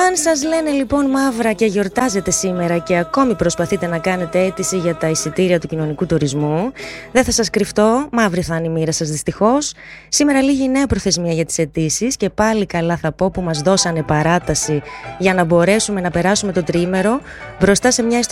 Αν σας λένε λοιπόν μαύρα και γιορτάζετε σήμερα και ακόμη προσπαθείτε να κάνετε αίτηση για τα εισιτήρια του κοινωνικού τουρισμού, δεν θα σας κρυφτώ, μαύρη θα είναι η μοίρα σας δυστυχώς. Σήμερα λίγη νέα προθεσμία για τις αιτήσεις και πάλι καλά θα πω που μας δώσανε παράταση για να μπορέσουμε να περάσουμε το τριήμερο μπροστά σε μια